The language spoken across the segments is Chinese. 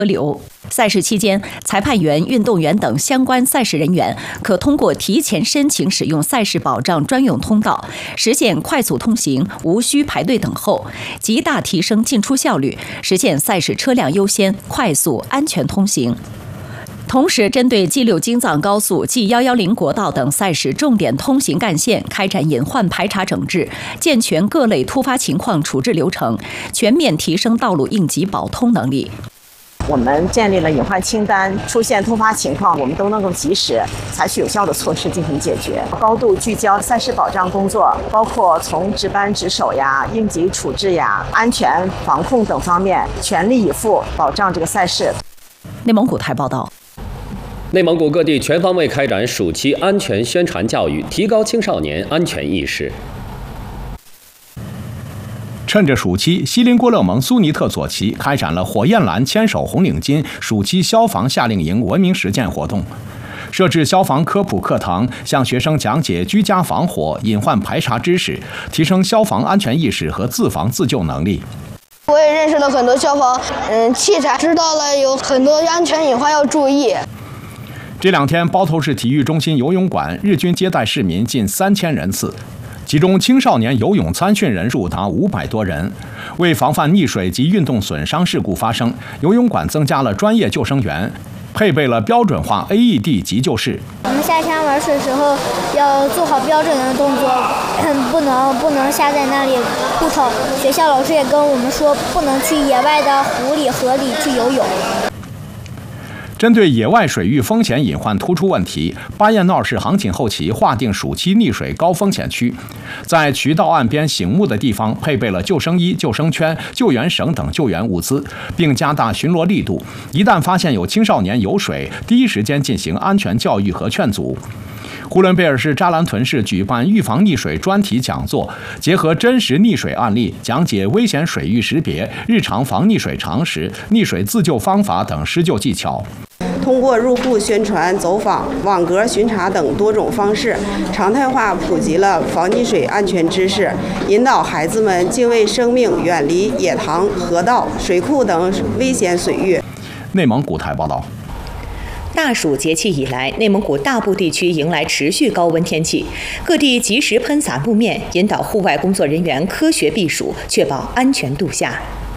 河流。赛事期间，裁判员、运动员等相关赛事人员可通过提前申请使用赛事保障专用通道，实现快速通行，无需排队等候，极大提升进出效率，实现赛事车辆优先、快速、安全通行。同时，针对 G6 京藏高速、G110国道等赛事重点通行干线开展隐患排查整治，健全各类突发情况处置流程，全面提升道路应急保通能力。 我们建立了隐患清单，出现突发情况，我们都能够及时采取有效的措施进行解决。高度聚焦赛事保障工作，包括从值班值守呀、应急处置呀、安全防控等方面，全力以赴保障这个赛事。 内蒙古台报道。 内蒙古各地全方位开展暑期安全宣传教育，提高青少年安全意识。 趁着暑期，锡林郭勒盟苏尼特左旗开展了火焰蓝牵手红领巾暑期消防夏令营文明实践活动，设置消防科普课堂，向学生讲解居家防火、隐患排查知识，提升消防安全意识和自防自救能力。 我也认识了很多消防器材，知道了有很多安全隐患要注意。 这2天，包头市体育中心游泳馆日均接待市民近3000人次，其中青少年游泳参训人数达500多人。为防范溺水及运动损伤事故发生，游泳馆增加了专业救生员，配备了标准化 AED 急救室。 我们夏天玩水时候要做好标准的动作，不能下在那里扑腾。学校老师也跟我们说，不能去野外的湖里、河里去游泳。 针对野外水域风险隐患突出问题，巴彦淖尔市航警后旗划定暑期溺水高风险区，在渠道岸边醒目的地方配备了救生衣、救生圈、救援绳等救援物资，并加大巡逻力度。一旦发现有青少年游水，第一时间进行安全教育和劝阻。呼伦贝尔市扎兰屯市举办预防溺水专题讲座，结合真实溺水案例，讲解危险水域识别、日常防溺水常识、溺水自救方法等施救技巧。 通过入户宣传、走访、网格巡查等多种方式，常态化普及了防溺水安全知识，引导孩子们敬畏生命，远离野塘、河道、水库等危险水域。 内蒙古台报道。 大暑节气以来，内蒙古大部地区迎来持续高温天气，各地及时喷洒路面，引导户外工作人员科学避暑，确保安全度夏。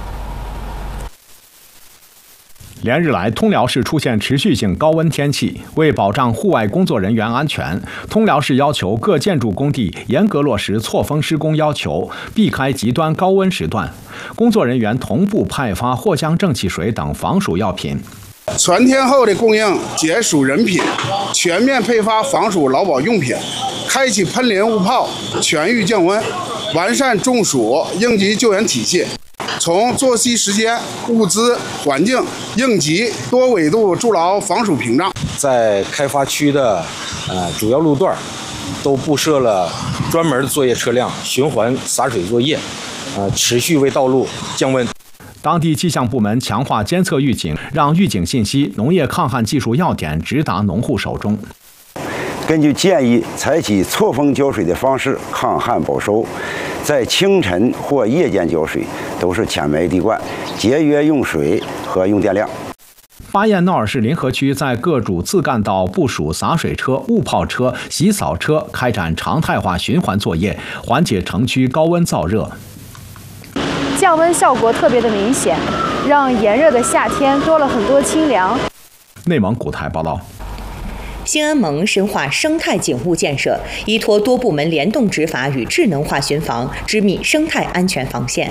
连日来，通辽市出现持续性高温天气，为保障户外工作人员安全，通辽市要求各建筑工地严格落实错峰施工要求，避开极端高温时段。工作人员同步派发藿香正气水等防暑药品。 全天候的供应解暑人品，全面配发防暑劳保用品，开启喷淋雾炮，全域降温，完善中暑应急救援体系。从作息时间、物资、环境、应急多维度筑牢防暑屏障。 在开发区的主要路段，都布设了专门的作业车辆循环洒水作业，持续为道路降温。 当地气象部门强化监测预警，让预警信息、农业抗旱技术要点直达农户手中。 根据建议，采取错峰浇水的方式抗旱保收，在清晨或夜间浇水都是浅埋地灌，节约用水和用电量。 巴彦淖尔市临河区在各主次干道部署洒水车、雾炮车、洗扫车，开展常态化循环作业，缓解城区高温燥热。 降温效果特别的明显，让炎热的夏天多了很多清凉。 内蒙古台报道。 兴安盟深化生态警务建设，依托多部门联动执法与智能化巡防，织密生态安全防线。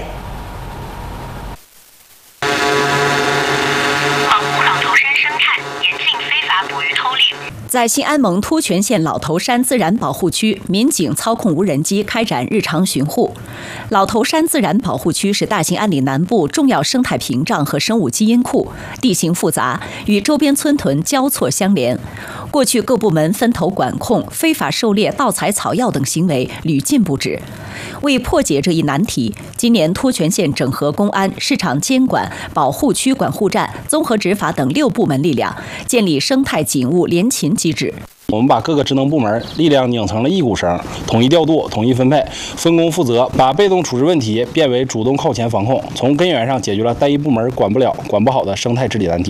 保护老头山生态，严禁非法捕鱼偷猎。 在兴安盟突泉县老头山自然保护区，民警操控无人机开展日常巡护。老头山自然保护区是大兴安岭南部重要生态屏障和生物基因库，地形复杂，与周边村屯交错相连。过去各部门分头管控非法狩猎、盗采草药等行为屡禁不止。为破解这一难题，今年突泉县整合公安、市场监管、保护区管护站、综合执法等6部门力量，建立生态警务联勤机制。 我们把各个职能部门力量拧成了一股绳，统一调度、统一分配、分工负责，把被动处置问题变为主动靠前防控，从根源上解决了单一部门管不了、管不好的生态治理难题。